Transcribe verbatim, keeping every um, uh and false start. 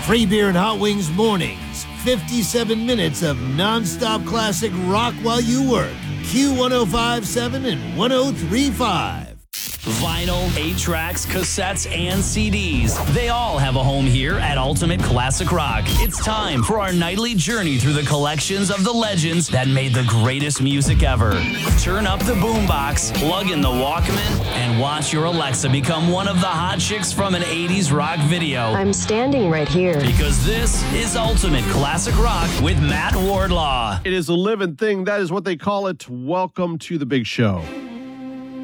Free beer and hot wings mornings. fifty-seven minutes of nonstop classic rock while you work. Q one oh five point seven and one oh three point five. Vinyl, eight tracks, cassettes, and C Ds. They all have a home here at Ultimate Classic Rock. It's time for our nightly journey through the collections of the legends that made the greatest music ever. Turn up the boombox, plug in the Walkman, and watch your Alexa become one of the hot chicks from an eighties rock video. I'm standing right here. Because this is Ultimate Classic Rock with Matt Wardlaw. It is a living thing. That is what they call it. Welcome to the big show.